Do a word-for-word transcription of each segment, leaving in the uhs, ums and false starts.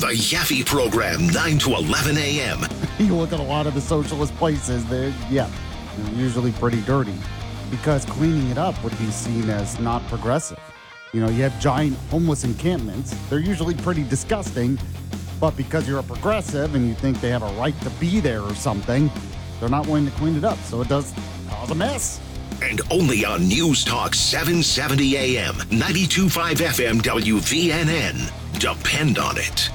The Yaffe Program, nine to eleven a.m. You look at a lot of the socialist places, they're, yeah, they're usually pretty dirty because cleaning it up would be seen as not progressive. You know, you have giant homeless encampments. They're usually pretty disgusting, but because you're a progressive and you think they have a right to be there or something, they're not willing to clean it up. So it does cause a mess. And only on News Talk seven seventy a.m., ninety-two point five F M W V N N. Depend on it.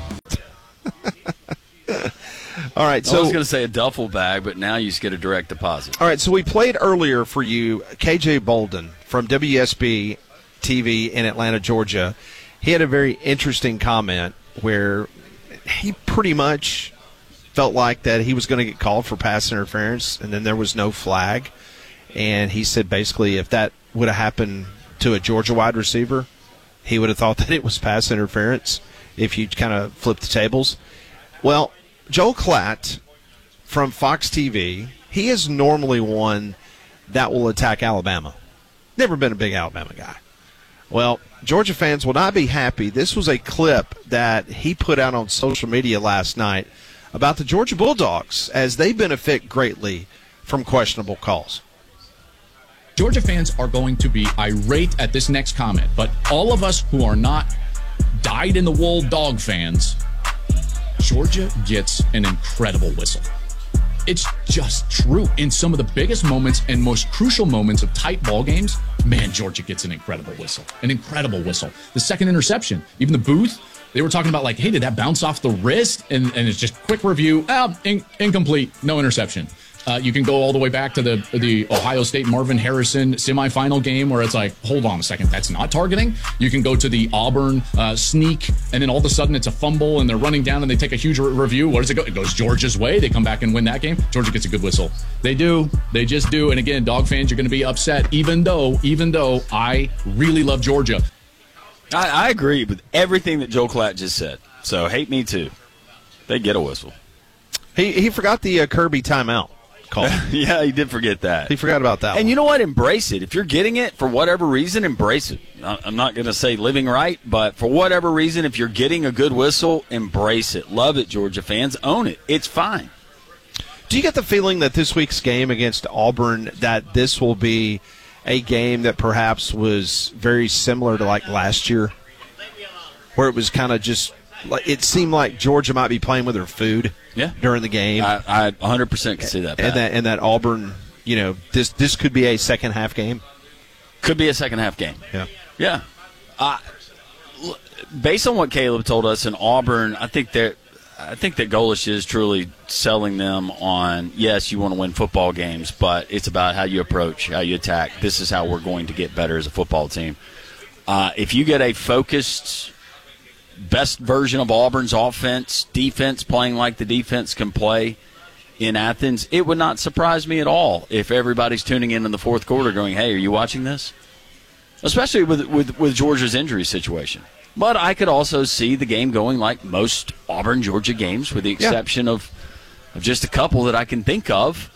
All right, so I was going to say a duffel bag, but now you just get a direct deposit. All right, so we played earlier for you K J Bolden from W S B T V in Atlanta, Georgia. He had a very interesting comment where he pretty much felt like that he was going to get called for pass interference, and then there was no flag. And he said basically if that would have happened to a Georgia wide receiver, he would have thought that it was pass interference if you kind of flip the tables. Well, Joel Klatt from Fox T V, he is normally one that will attack Alabama. Never been a big Alabama guy. Well, Georgia fans will not be happy. This was a clip that he put out on social media last night about the Georgia Bulldogs as they benefit greatly from questionable calls. Georgia fans are going to be irate at this next comment, but all of us who are not dyed-in-the-wool dog fans, Georgia gets an incredible whistle. It's just true. In some of the biggest moments and most crucial moments of tight ball games, man, Georgia gets an incredible whistle. An incredible whistle. The second interception, even the booth, they were talking about like, hey, did that bounce off the wrist? And, and it's just quick review. Ah, in, incomplete, no interception. Uh, you can go all the way back to the the Ohio State Marvin Harrison semifinal game where it's like, hold on a second, that's not targeting. You can go to the Auburn uh, sneak, and then all of a sudden it's a fumble, and they're running down, and they take a huge re- review. What does it go? It goes Georgia's way. They come back and win that game. Georgia gets a good whistle. They do. They just do. And again, dog fans, you're going to be upset, even though, even though I really love Georgia. I, I agree with everything that Joel Klatt just said. So hate me too. They get a whistle. He he forgot the uh, Kirby timeout call. Yeah, he did forget that. He forgot about that And one. you know what? Embrace it. If you're getting it for whatever reason, embrace it. I'm not going to say living right, but for whatever reason, if you're getting a good whistle, embrace it. Love it, Georgia fans. Own it. It's fine. Do you get the feeling that this week's game against Auburn, that this will be a game that perhaps was very similar to like last year, where it was kind of just like it seemed like Georgia might be playing with their food yeah. during the game? I, I one hundred percent can see that. And that and that Auburn, you know, this this could be a second half game. Could be a second half game. Yeah. Yeah. Uh, based on what Caleb told us in Auburn, I think that I think that Golesh is truly selling them on, yes, you want to win football games, but it's about how you approach, how you attack. This is how we're going to get better as a football team. Uh, if you get a focused, best version of Auburn's offense, defense, playing like the defense can play in Athens, it would not surprise me at all if everybody's tuning in in the fourth quarter going, hey, are you watching this? Especially with, with, with Georgia's injury situation. But I could also see the game going like most Auburn-Georgia games, with the exception yeah. of, of just a couple that I can think of,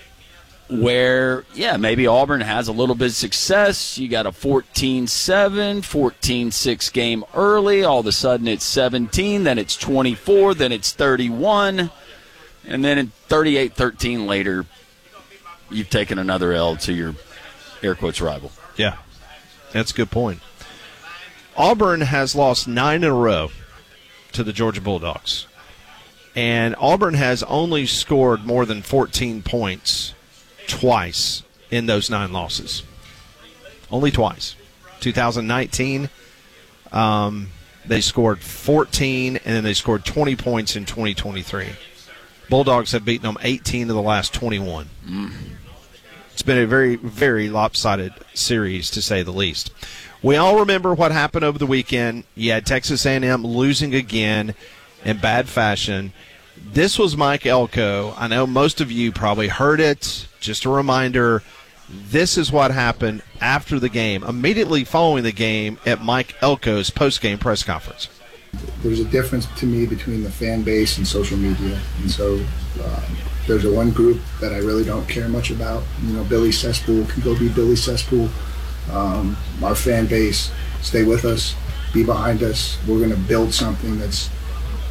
where, yeah, maybe Auburn has a little bit of success. You got a fourteen seven, fourteen six game early. All of a sudden it's seventeen, then it's twenty-four, then it's thirty-one. And then in thirty-eight thirteen later, you've taken another L to your air quotes rival. Yeah, that's a good point. Auburn has lost nine in a row to the Georgia Bulldogs. And Auburn has only scored more than fourteen points twice in those nine losses. Only twice. twenty nineteen, um, they scored fourteen, and then they scored twenty points in twenty twenty-three. Bulldogs have beaten them eighteen of the last twenty-one. Mm. It's been a very, very lopsided series, to say the least. We all remember what happened over the weekend. You had Texas A and M losing again in bad fashion. This was Mike Elko. I know most of you probably heard it. Just a reminder, this is what happened after the game, immediately following the game at Mike Elko's post-game press conference. There's a difference to me between the fan base and social media. And so uh, there's a one group that I really don't care much about. You know, Billy Cesspool can go be Billy Cesspool. Um, our fan base, stay with us, be behind us. We're going to build something that's